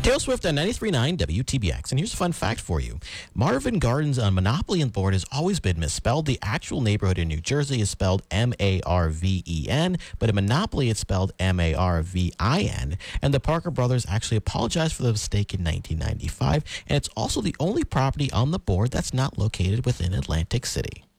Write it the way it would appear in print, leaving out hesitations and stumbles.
Taylor Swift on 93.9 WTBX. And here's a fun fact for you. Marvin Gardens on Monopoly board has always been misspelled. The actual neighborhood in New Jersey is spelled Marven, but in Monopoly it's spelled Marvin. And the Parker brothers actually apologized for the mistake in 1995. And it's also the only property on the board that's not located within Atlantic City.